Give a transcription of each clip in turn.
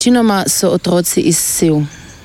Večinoma so otroci iz sil.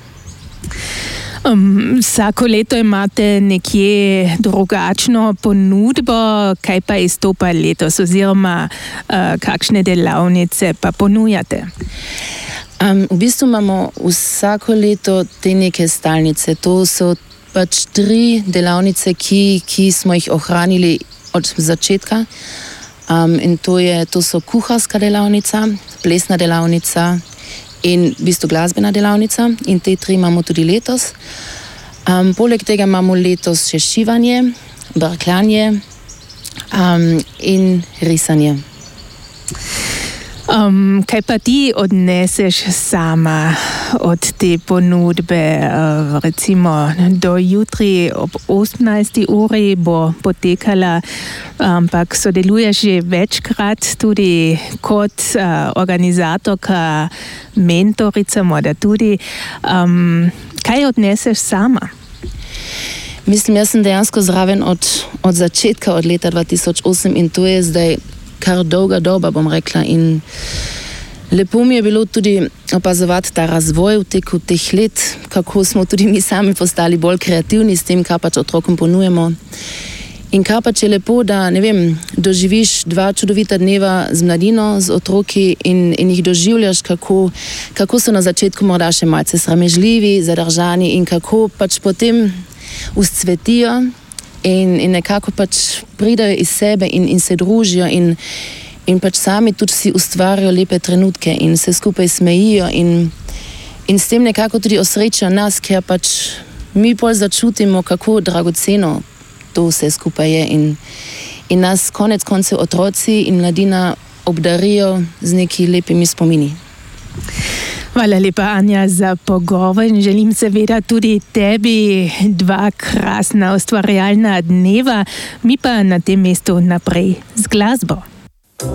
Vsako leto imate nekje drugačno ponudbo, kaj pa izstopa letos oziroma kakšne delavnice pa ponujate? V bistvu imamo vsako leto te neke stalnice. To so pač 3 delavnice, ki smo jih ohranili od začetka. In to so kuharska delavnica, plesna delavnica in v bistvu glasbena delavnica. In te 3 imamo tudi letos. Poleg tega imamo letos še šivanje, brkljanje in risanje. Kaj pa ti odneseš sama od te ponudbe? Recimo do jutri ob 18. uri bo potekala, ampak sodeluješ že večkrat tudi kot organizatorka, mentorica, morda tudi. Kaj odneseš sama? Mislim, jaz sem dejansko zraven od začetka, od leta 2008 in to je zdaj kar dolga doba, bom rekla. In lepo mi je bilo tudi opazovati ta razvoj v teku teh let, kako smo tudi mi sami postali bolj kreativni s tem, kar pač otrokom ponujemo. In kar pač je lepo, da, ne vem, doživiš 2 čudovita dneva z mladino, z otroki in jih doživljaš, kako so na začetku morda še malce sramežljivi, zadržani in kako pač potem vzcvetijo. In nekako pač pridajo iz sebe in se družijo in pač sami tudi si ustvarjajo lepe trenutke in se skupaj smejijo in s tem nekako tudi osrečijo nas, ker pač mi pol začutimo, kako dragoceno to vse skupaj je in nas konec koncev otroci in mladina obdarijo z neki lepimi spomini. Hvala lepa, Anja, za pogovor in želim seveda tudi tebi 2 krasna ustvarjalna dneva, mi pa na tem mestu naprej z glasbo.